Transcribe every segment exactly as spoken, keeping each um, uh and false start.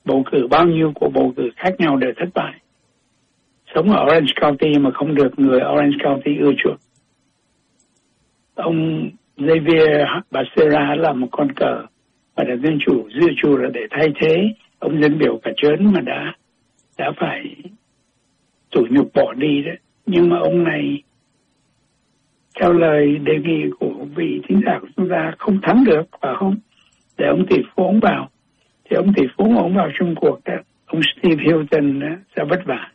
bầu cử bao nhiêu cuộc bầu cử khác nhau đều thất bại. Sống ở Orange County mà không được người Orange County ưa chuộng. Ông Xavier Becerra là một con cờ và đảng Dân Chủ dự trù là để thay thế ông dân biểu cả trớn mà đã đã phải tủi nhục bỏ đi đấy. Nhưng mà ông này theo lời đề nghị của vị thính giả của chúng ta không thắng được, phải không? Để ông tỷ phú ông vào, thì ông tỷ phú ông vào chung cuộc đó, ông Steve Hilton đó, sẽ vất vả.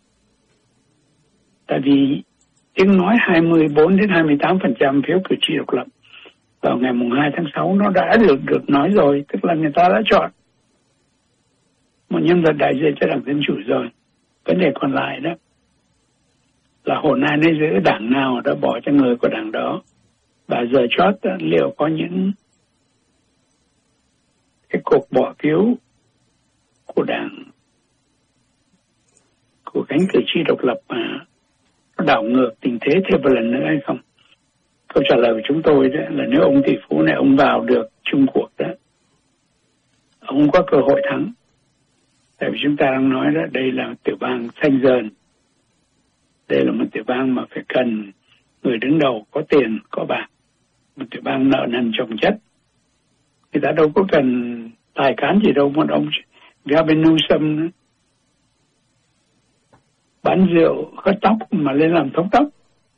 Tại vì tiếng nói hai mươi bốn đến hai mươi tám phần trăm phiếu cử tri độc lập vào ngày mùng hai tháng sáu nó đã được được nói rồi, tức là người ta đã chọn một nhân vật đại diện cho đảng Dân Chủ rồi. Vấn đề còn lại đó là hồn ai nấy giữ, đảng nào đã bỏ cho người của đảng đó. Và giờ chót đó, liệu có những cái cuộc bỏ phiếu của đảng, của cánh cử tri độc lập mà nó đảo ngược tình thế thêm một lần nữa hay không? Câu trả lời của chúng tôi đó là nếu ông tỷ phú này ông vào được chung cuộc đó, ông có cơ hội thắng. Tại vì chúng ta đang nói đó, đây là tiểu bang xanh dần. Đây là một tiểu bang mà phải cần người đứng đầu có tiền, có bạc. Một tiểu bang nợ nần chồng chất. Người ta đâu có cần tài cán gì đâu. Một ông Gavin Newsom bán rượu hớt tóc mà lên làm thống đốc.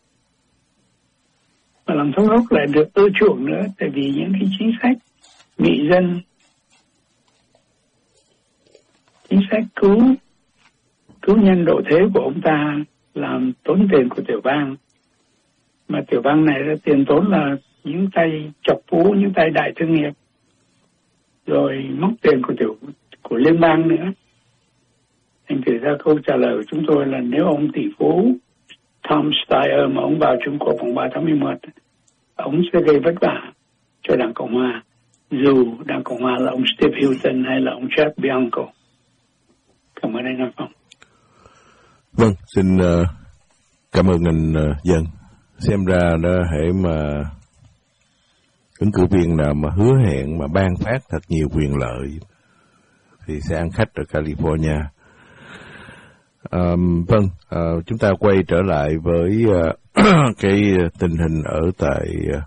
Mà làm thống đốc lại được ưa chuộng nữa. Tại vì những cái chính sách nghị dân, chính sách cứu cứu nhân độ thế của ông ta làm tốn tiền của tiểu bang. Mà tiểu bang này ra tiền tốn là những tay chọc phú, những tay đại thương nghiệp, rồi móc tiền của tiểu của liên bang nữa. Thành thử ra câu trả lời của chúng tôi là nếu ông tỷ phú Tom Steyer mà ông vào Trung Quốc vào ba tháng mười một, ông sẽ gây vất vả cho đảng Cộng Hòa, dù đảng Cộng Hòa là ông Steve Hilton hay là ông Jeff Bianco. Cảm ơn anh Nam Phong. Vâng, xin uh, cảm ơn anh uh, Dân. Xem ra đó hệ mà ứng cử viên nào mà hứa hẹn mà ban phát thật nhiều quyền lợi thì sẽ ăn khách ở California. Um, vâng, uh, chúng ta quay trở lại với uh, cái tình hình ở tại uh,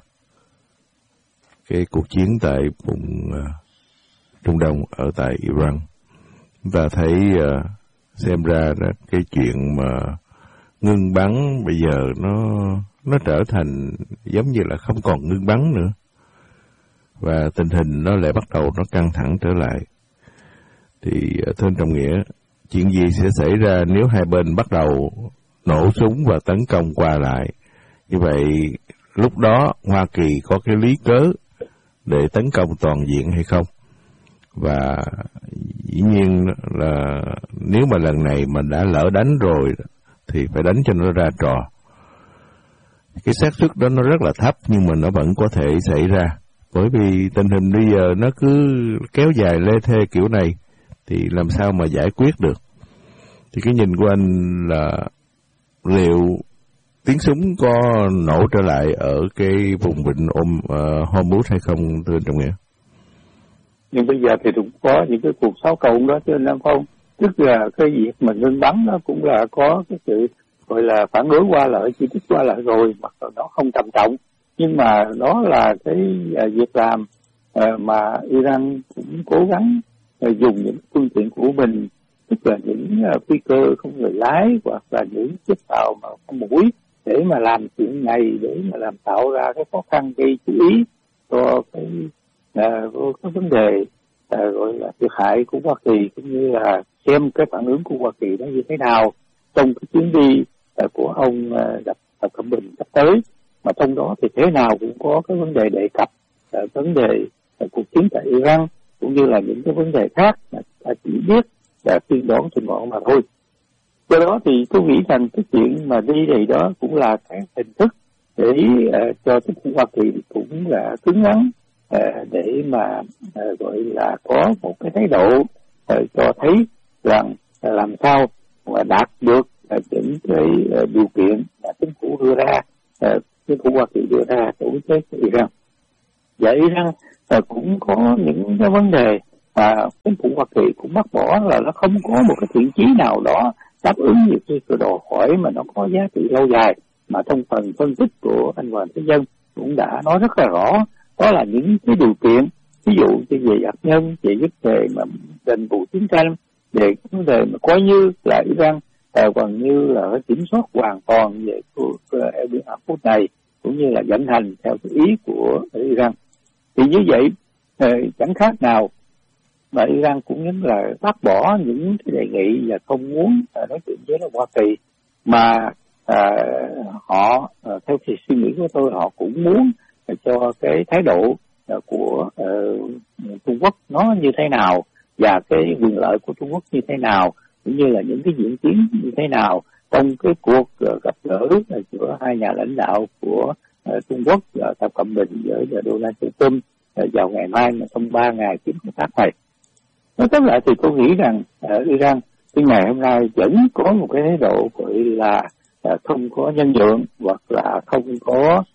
cái cuộc chiến tại vùng uh, Trung Đông ở tại Iran. Và thấy uh, xem ra đó, cái chuyện mà ngưng bắn bây giờ nó nó trở thành giống như là không còn ngưng bắn nữa. Và tình hình nó lại bắt đầu nó căng thẳng trở lại. Thì thưa anh Trọng Nghĩa, chuyện gì sẽ xảy ra nếu hai bên bắt đầu nổ súng và tấn công qua lại? Như vậy lúc đó Hoa Kỳ có cái lý cớ để tấn công toàn diện hay không? Và dĩ nhiên là nếu mà lần này mà đã lỡ đánh rồi thì phải đánh cho nó ra trò. Cái xác suất đó nó rất là thấp nhưng mà nó vẫn có thể xảy ra. Bởi vì tình hình bây giờ nó cứ kéo dài lê thê kiểu này thì làm sao mà giải quyết được. Thì cái nhìn của anh là liệu tiếng súng có nổ trở lại ở cái vùng vịnh Om, uh, Hormuz hay không, thưa anh Trọng Nghĩa? Nhưng bây giờ thì cũng có những cái cuộc xáo cộng đó chứ anh Nam Phong. Tức là cái việc mà ngưng bắn nó cũng là có cái sự gọi là phản đối qua lại, chỉ trích qua lại rồi, mặc dù nó không trầm trọng. Nhưng mà đó là cái uh, việc làm uh, mà Iran cũng cố gắng uh, dùng những phương tiện của mình, tức là những uh, phi cơ không người lái hoặc là những chiếc tàu mà có mũi để mà làm chuyện này, để mà làm tạo ra cái khó khăn gây chú ý cho cái uh, cái vấn đề uh, gọi là thiệt hại của Hoa Kỳ, cũng như là xem cái phản ứng của Hoa Kỳ nó như thế nào trong cái chuyến đi uh, của ông uh, Tập Cận Bình sắp tới. Mà trong đó thì thế nào cũng có cái vấn đề đề cập uh, vấn đề uh, cuộc chiến tại Iran, cũng như là những cái vấn đề khác mà ta chỉ biết là tiên đoán trên ngọn mà thôi. Do đó thì tôi nghĩ rằng cái chuyện mà đi này đó cũng là cái hình thức để uh, cho chính phủ Hoa Kỳ cũng là cứng rắn uh, để mà uh, gọi là có một cái thái độ uh, cho thấy rằng uh, làm sao mà đạt được uh, những cái uh, điều kiện mà chính phủ đưa ra, uh, chính phủ Hoa Kỳ đưa ra đối với Iran. Và Iran uh, cũng có những cái vấn đề mà chính phủ Hoa Kỳ cũng bác bỏ là nó không có một cái thiện chí nào đó đáp ứng những cái đòi hỏi mà nó có giá trị lâu dài, mà trong phần phân tích của anh Hoàng Thế Dân cũng đã nói rất là rõ, đó là những cái điều kiện, ví dụ như về hạt nhân, về vấn đề mà đền bù chiến tranh, về vấn đề mà coi như là Iran còn như là kiểm soát hoàn toàn về eo biển Ả Rập này, cũng như là vận hành theo cái ý của Iran. Thì như vậy chẳng khác nào mà Iran cũng như là bác bỏ những cái đề nghị và không muốn nói chuyện với Hoa Kỳ, mà à, họ à, theo thì suy nghĩ của tôi, họ cũng muốn cho cái thái độ à, của à, Trung Quốc nó như thế nào và cái quyền lợi của Trung Quốc như thế nào, cũng như là những cái diễn tiến như thế nào trong cái cuộc uh, gặp gỡ uh, giữa hai nhà lãnh đạo của uh, Trung Quốc và Tập Cận Bình với uh, Donald Trump uh, vào ngày mai trong ba ngày chuyến công tác này. Nói tóm lại thì tôi nghĩ rằng ở uh, Iran cái ngày hôm nay vẫn có một cái thái độ gọi là uh, không có nhân nhượng, hoặc là không có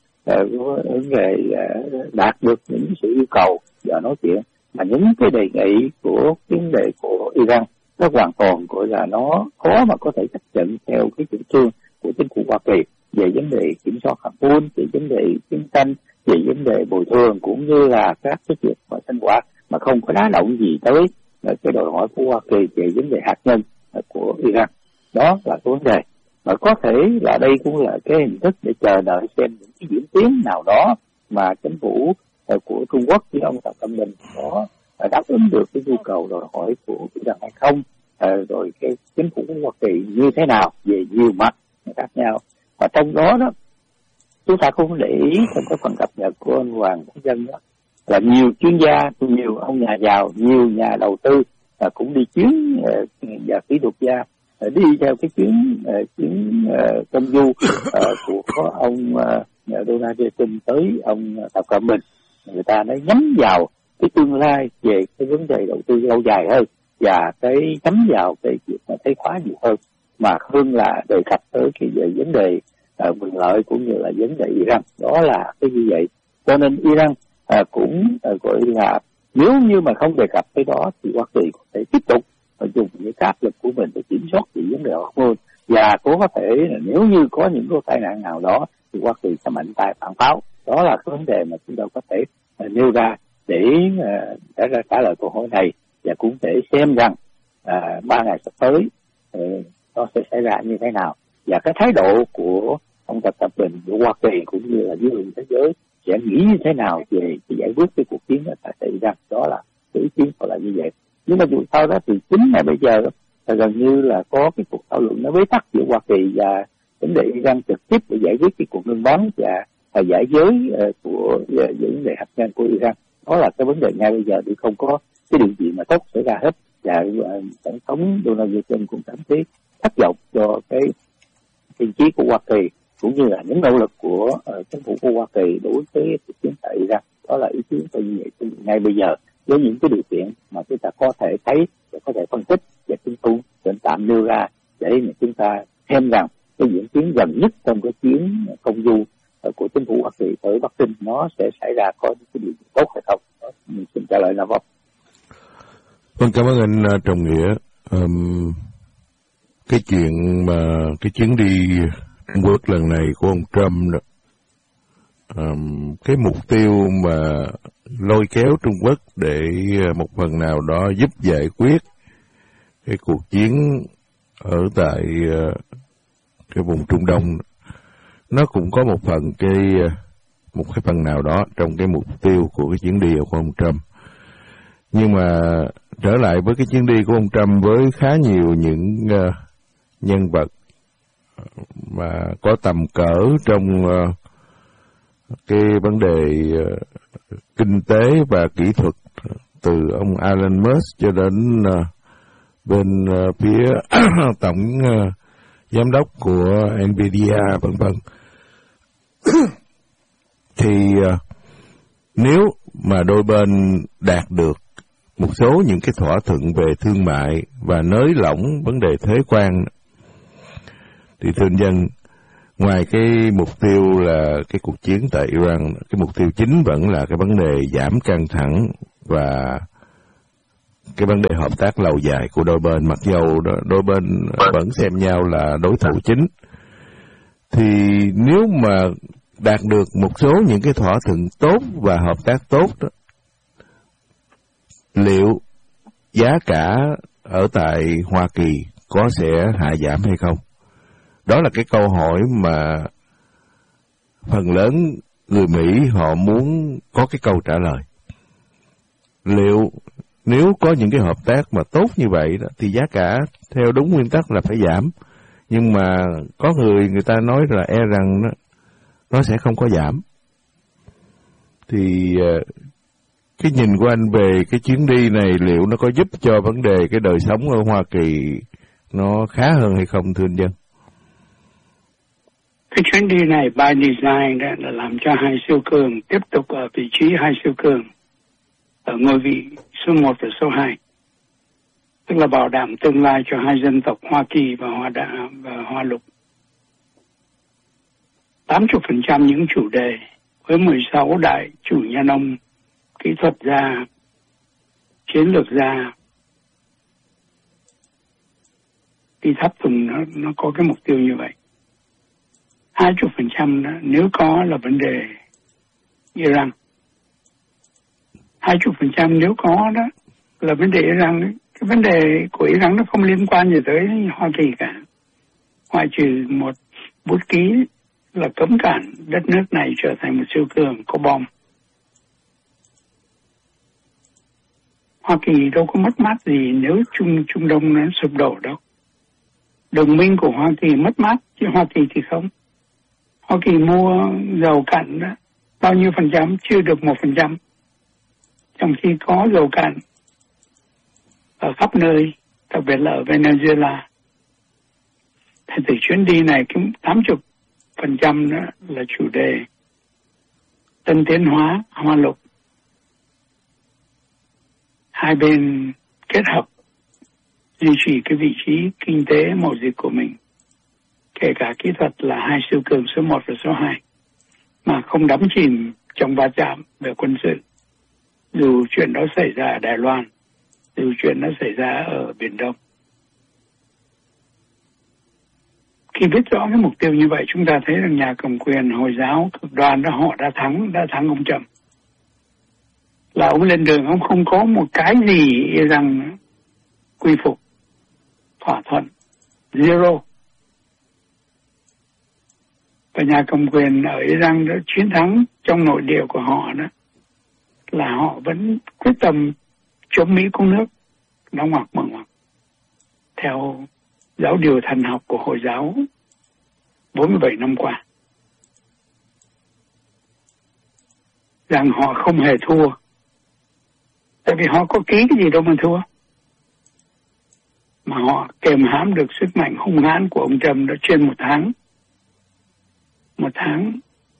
vấn đề uh, đạt được những sự yêu cầu và nói chuyện, mà những cái đề nghị của vấn đề của Iran nó hoàn toàn gọi là nó khó mà có thể chấp nhận theo cái chủ trương của chính phủ Hoa Kỳ về vấn đề kiểm soát hạt nhân, về vấn đề chiến tranh, về vấn đề bồi thường, cũng như là các cái việc mà sinh hoạt mà không có đá động gì tới cái đòi hỏi của Hoa Kỳ về vấn đề hạt nhân của Iran. Đó là cái vấn đề mà có thể là đây cũng là cái hình thức để chờ đợi xem những cái diễn tiến nào đó mà chính phủ của Trung Quốc với ông Tập Cận Bình có đáp ứng được cái nhu cầu đòi hỏi của Iran hay không, à, rồi cái chính phủ của Hoa Kỳ như thế nào về nhiều mặt khác nhau. Và trong đó đó chúng ta cũng để ý trong cái phần cập nhật của anh Hoàng Thế Dân đó là nhiều chuyên gia, nhiều ông nhà giàu, nhiều nhà đầu tư à, cũng đi chuyến à, và kỹ thuật gia à, đi theo cái chuyến à, chuyến à, công du à, của ông à, Donald Trump tới ông Tập Cận Bình. Người ta nói nhắm vào cái tương lai về cái vấn đề đầu tư lâu dài hơn và cái nhắm vào cái việc mà thấy khóa nhiều hơn, mà hơn là đề cập tới cái về vấn đề uh, quyền lợi cũng như là vấn đề Iran. Đó là cái như vậy. Cho nên Iran uh, cũng uh, gọi là nếu như mà không đề cập tới đó thì Hoa Kỳ có thể tiếp tục uh, dùng những cái áp lực của mình để kiểm soát về vấn đề hormone, và cũng có thể là nếu như có những cái tai nạn nào đó thì Hoa Kỳ sẽ mạnh tay phản pháo. Đó là cái vấn đề mà chúng ta có thể uh, nêu ra để uh, trả, trả lời câu hỏi này, và cũng để xem rằng uh, ba ngày sắp tới uh, nó sẽ xảy ra như thế nào, và cái thái độ của ông Tập Cận Bình của Hoa Kỳ cũng như là dư luận thế giới sẽ nghĩ như thế nào về cái giải quyết cái cuộc chiến ở tại Iran. Đó là cái ý kiến là như vậy. Nhưng mà dù sao đó thì chính là bây giờ là gần như là có cái cuộc thảo luận nó bế tắc giữa Hoa Kỳ và vấn đề Iran trực tiếp để giải quyết cái cuộc ngưng bắn và và giải giới uh, của uh, vấn đề hạt nhân của Iran. Đó là cái vấn đề ngay bây giờ thì không có cái điều gì mà tốt xảy ra hết, và uh, tổng thống Donald Trump cũng cảm thấy thất vọng cho cái thiện chí của Hoa Kỳ cũng như là những nỗ lực của uh, chính phủ của Hoa Kỳ đối với cuộc chiến tại Iran. Đó là ý kiến tôi như vậy ngay bây giờ với những cái điều kiện mà chúng ta có thể thấy và có thể phân tích và chúng tôi sẽ tạm nêu ra để mà chúng ta xem rằng cái diễn tiến gần nhất trong cái chuyến công du của chính phủ Hoa Kỳ tới Bắc Kinh nó sẽ xảy ra có những cái điều tốt hay không. Đó, mình xin trả lời là vâng. Vâng, cảm ơn anh Trọng Nghĩa. Um, cái chuyện mà cái chuyến đi Trung Quốc lần này của ông Trump đó, um, cái mục tiêu mà lôi kéo Trung Quốc để một phần nào đó giúp giải quyết cái cuộc chiến ở tại uh, cái vùng Trung Đông, nó cũng có một phần cái một cái phần nào đó trong cái mục tiêu của cái chuyến đi của ông Trump. Nhưng mà trở lại với cái chuyến đi của ông Trump với khá nhiều những uh, nhân vật mà có tầm cỡ trong uh, cái vấn đề uh, kinh tế và kỹ thuật, từ ông Elon Musk cho đến uh, bên uh, phía tổng uh, giám đốc của Nvidia vân vân. Thì uh, nếu mà đôi bên đạt được một số những cái thỏa thuận về thương mại và nới lỏng vấn đề thuế quan, thì thưa dân, ngoài cái mục tiêu là cái cuộc chiến tại Iran, cái mục tiêu chính vẫn là cái vấn đề giảm căng thẳng và cái vấn đề hợp tác lâu dài của đôi bên, mặc dầu đôi bên vẫn xem nhau là đối thủ chính. Thì nếu mà đạt được một số những cái thỏa thuận tốt và hợp tác tốt đó, liệu giá cả ở tại Hoa Kỳ có sẽ hạ giảm hay không? Đó là cái câu hỏi mà phần lớn người Mỹ họ muốn có cái câu trả lời. Liệu nếu có những cái hợp tác mà tốt như vậy đó, thì giá cả theo đúng nguyên tắc là phải giảm. Nhưng mà có người người ta nói là e rằng nó, nó sẽ không có giảm. Thì cái nhìn của anh về cái chuyến đi này liệu nó có giúp cho vấn đề cái đời sống ở Hoa Kỳ nó khá hơn hay không, thưa anh Dân? Cái chuyến đi này by design đó là làm cho hai siêu cường tiếp tục ở vị trí hai siêu cường ở ngôi vị số một và số hai. Tức là bảo đảm tương lai cho hai dân tộc Hoa Kỳ và Hoa Đà và Hoa Lục. tám mươi phần trăm những chủ đề với mười sáu đại chủ nhân ông, kỹ thuật gia, chiến lược gia đi tháp tùng nó, nó có cái mục tiêu như vậy. hai mươi phần trăm đó, nếu có là vấn đề Iran. hai mươi phần trăm nếu có đó là vấn đề Iran đấy. Cái vấn đề của Iran nó không liên quan gì tới Hoa Kỳ cả. Ngoại trừ một bút ký là cấm cản đất nước này trở thành một siêu cường có bom. Hoa Kỳ đâu có mất mát gì nếu Trung Trung Đông nó sụp đổ đâu. Đồng minh của Hoa Kỳ mất mát, chứ Hoa Kỳ thì không. Hoa Kỳ mua dầu cặn đó, bao nhiêu phần trăm, chưa được một phần trăm. Trong khi có dầu cặn ở khắp nơi, đặc biệt là ở Venezuela. Thì từ chuyến đi này, cái tám mươi phần trăm đó là chủ đề tân tiến hóa Hoa Lục. Hai bên kết hợp duy trì cái vị trí kinh tế mậu dịch của mình, kể cả kỹ thuật là hai siêu cường số một và số hai, mà không đắm chìm trong va chạm về quân sự. Dù chuyện đó xảy ra ở Đài Loan, dù chuyện đó xảy ra ở Biển Đông. Khi biết rõ cái mục tiêu như vậy, chúng ta thấy rằng nhà cầm quyền Hồi giáo cực đoan đó họ đã thắng, đã thắng ông Trump. Là ông lên đường, ông không có một cái gì rằng quy phục, thỏa thuận, zero. Và nhà cầm quyền ở Iran đã chiến thắng trong nội địa của họ đó, là họ vẫn quyết tâm chống Mỹ cứu nước, đóng ngoặc mở ngoặc. Theo giáo điều thần học của Hồi giáo bốn mươi bảy năm qua. Rằng họ không hề thua. Tại vì họ có ký cái gì đâu mà thua. Mà họ kềm hãm được sức mạnh hung hãn của ông Trump đã trên một tháng. Một tháng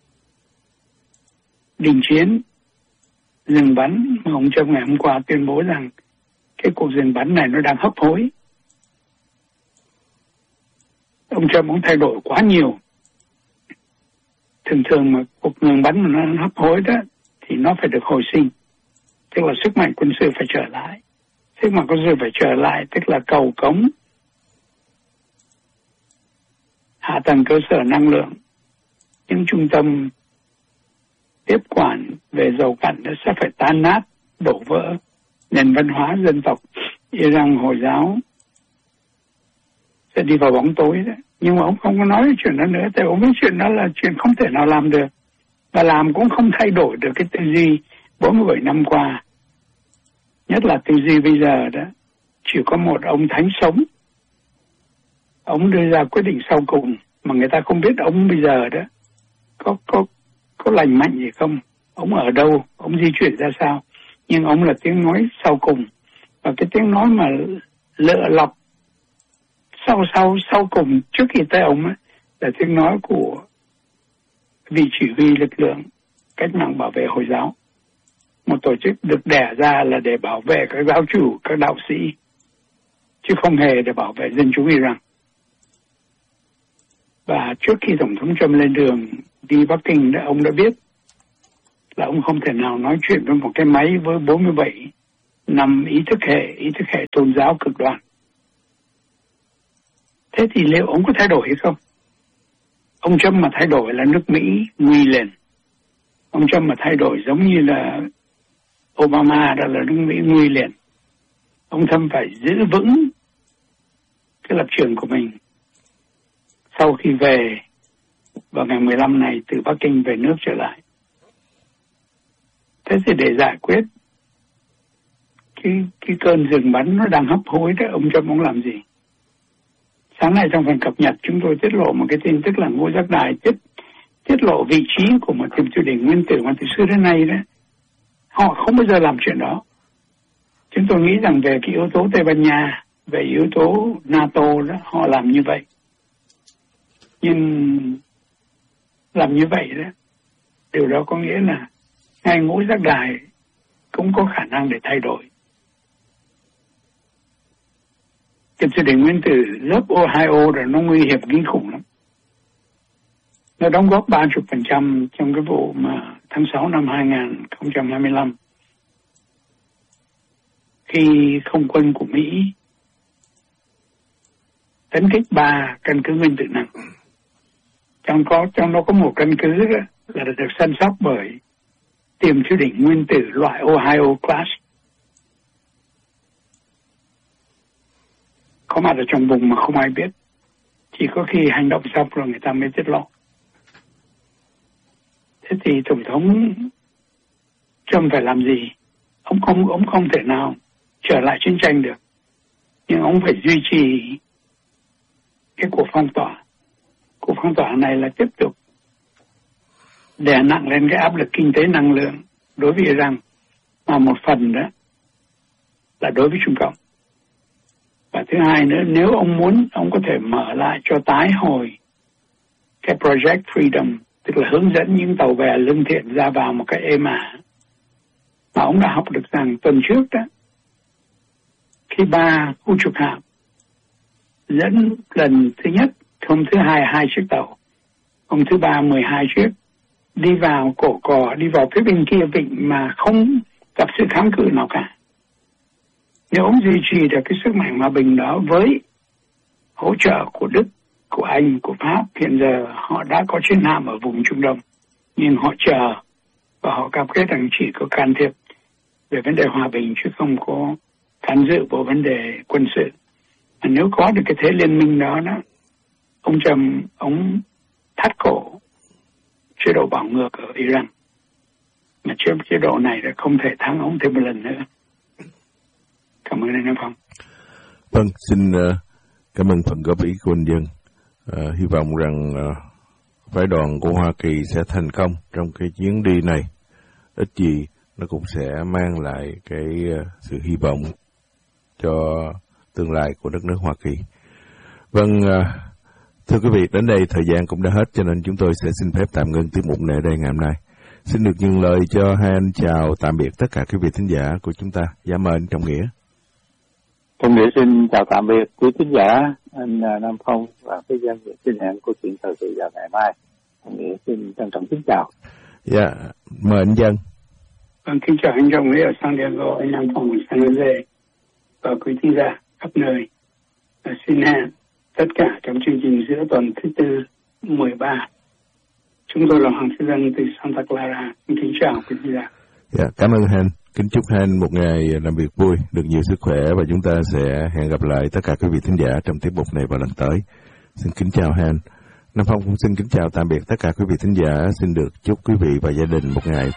đình chiến, dừng bắn, mà ông Trump ngày hôm qua tuyên bố rằng cái cuộc dừng bắn này nó đang hấp hối. Ông Trump cũng thay đổi quá nhiều. Thường thường mà cuộc ngừng bắn mà nó hấp hối đó thì nó phải được hồi sinh. Tức là sức mạnh quân sự phải trở lại. Sức mạnh quân sự phải trở lại tức là cầu cống, hạ tầng cơ sở năng lượng, những trung tâm tiếp quản về dầu cặn nó sẽ phải tan nát, đổ vỡ. Nền văn hóa dân tộc Iran Hồi giáo sẽ đi vào bóng tối đấy. Nhưng mà ông không có nói chuyện đó nữa, tại ông biết chuyện đó là chuyện không thể nào làm được. Và làm cũng không thay đổi được cái tư duy bốn mươi bảy năm qua. Nhất là tư duy bây giờ đó, chỉ có một ông thánh sống. Ông đưa ra quyết định sau cùng, mà người ta không biết ông bây giờ đó có, có, có lành mạnh gì không. Ông ở đâu, ông di chuyển ra sao. Nhưng ông là tiếng nói sau cùng. Và cái tiếng nói mà lựa lọc sau sau sau cùng trước khi tới ông ấy, là tiếng nói của vị chỉ huy lực lượng cách mạng bảo vệ Hồi giáo. Một tổ chức được đẻ ra là để bảo vệ các giáo chủ, các đạo sĩ, chứ không hề để bảo vệ dân chúng Iran. Và trước khi Tổng thống Trump lên đường đi Bắc Kinh, ông đã biết là ông không thể nào nói chuyện với một cái máy với bốn mươi bảy nằm ý thức hệ, ý thức hệ tôn giáo cực đoan. Thế thì liệu ông có thay đổi hay không? Ông Trump mà thay đổi là nước Mỹ nguy lên. Ông Trump mà thay đổi giống như là Obama, đó là nước Mỹ nguy liền. Ông Trump phải giữ vững cái lập trường của mình. Sau khi về vào ngày mười lăm này từ Bắc Kinh về nước trở lại. Thế thì để giải quyết cái, cái cơn rừng bắn nó đang hấp hối đó, ông Trump ông làm gì? Sáng nay trong phần cập nhật chúng tôi tiết lộ một cái tin tức là Ngũ Giác Đài tiết, tiết lộ vị trí của một tiệm triều đình nguyên tử mà từ xưa đến nay đó. Họ không bao giờ làm chuyện đó. Chúng tôi nghĩ rằng về cái yếu tố Tây Ban Nha, về yếu tố NATO đó, họ làm như vậy. Nhưng làm như vậy đó, điều đó có nghĩa là ngay Ngũ Giác Đài cũng có khả năng để thay đổi. Tiệm triều đình nguyên tử lớp Ohio rồi nó nguy hiểm kinh khủng lắm. Nó đóng góp ba mươi phần trăm trong cái vụ mà tháng sáu năm hai nghìn không trăm hai mươi lăm. Khi không quân của Mỹ tấn kích ba căn cứ nguyên tử nặng. Trong, có, trong đó có một căn cứ đó là được săn sóc bởi tiệm triều đình nguyên tử loại Ohio class. Có mặt ở trong vùng mà không ai biết. Chỉ có khi hành động xong rồi người ta mới tiết lộ. Thế thì Tổng thống Trump phải làm gì? Ông không, ông không thể nào trở lại chiến tranh được. Nhưng ông phải duy trì cái cuộc phong tỏa. Cuộc phong tỏa này là tiếp tục đè nặng lên cái áp lực kinh tế năng lượng đối với Iran. Mà một phần đó là đối với Trung Cộng. Và thứ hai nữa, nếu ông muốn, ông có thể mở lại cho tái hồi cái Project Freedom, tức là hướng dẫn những tàu bè lương thiện ra vào một cái êm ả. Mà ông đã học được rằng tuần trước đó, khi ba khu trục hạm dẫn lần thứ nhất, hôm thứ hai hai chiếc tàu, hôm thứ ba mười hai chiếc, đi vào cổ cò, đi vào phía bên kia vịnh mà không gặp sự kháng cự nào cả. Nếu ông duy trì được cái sức mạnh hòa bình đó với hỗ trợ của Đức, của Anh, của Pháp, hiện giờ họ đã có chiến hạm ở vùng Trung Đông, nhưng họ chờ và họ cam kết rằng chỉ có can thiệp về vấn đề hòa bình chứ không có can dự vào vấn đề quân sự. Và nếu có được cái thế liên minh đó, đó ông Trump, ông thắt cổ chế độ bảo ngược ở Iran. Mà chế độ này là không thể thắng ông thêm một lần nữa. Cảm ơn anh Phong. Vâng, xin uh, cảm ơn phần góp ý của anh Dân. Uh, hy vọng rằng uh, phái đoàn của Hoa Kỳ sẽ thành công trong cái chuyến đi này. Ít gì nó cũng sẽ mang lại cái uh, sự hy vọng cho tương lai của đất nước Hoa Kỳ. Vâng, uh, thưa quý vị, đến đây thời gian cũng đã hết cho nên chúng tôi sẽ xin phép tạm ngưng tiết mục này ở đây ngày hôm nay. Xin được nhường lời cho hai anh chào tạm biệt tất cả quý vị thính giả của chúng ta. Dạ mời anh Trọng Nghĩa. Trọng Nghĩa xin chào tạm biệt quý thính giả, anh Nam Phong và quý dân xin hẹn câu chuyện thời sự vào ngày mai. Trọng Nghĩa xin trân trọng kính chào. Dạ, mời anh Dân. Vâng, kính chào anh Trọng Nghĩa ở San Diego, anh Nam Phong ở San Jose và quý thính giả khắp nơi. Và xin hẹn tất cả trong chương trình giữa tuần thứ tư mười ba. Chúng tôi là Hoàng Thế Dân từ Santa Clara. Kính chào quý thính giả. Dạ, cảm ơn anh. Kính chúc anh một ngày làm việc vui, được nhiều sức khỏe và chúng ta sẽ hẹn gặp lại tất cả quý vị thính giả trong tiết mục này vào lần tới. Xin kính chào anh. Nam Phong cũng xin kính chào tạm biệt tất cả quý vị thính giả. Xin được chúc quý vị và gia đình một ngày